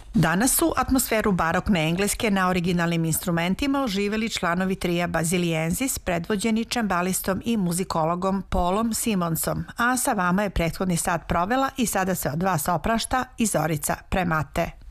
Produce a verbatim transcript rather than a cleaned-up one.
Danas su atmosferu barokne engleske na originalnim instrumentima oživeli članovi trija Basiliensis, predvođeni čembalistom i muzikologom Paulom Simonsom, a sa vama je prethodni sat provela i sada se od vas oprašta i Zorica Premate.